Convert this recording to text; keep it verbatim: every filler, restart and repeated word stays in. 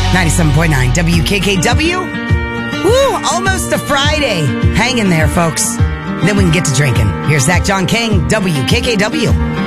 ninety-seven point nine W K K W. Woo, almost a Friday. Hang in there, folks. Then we can get to drinking. Here's Zach John King, W K K W.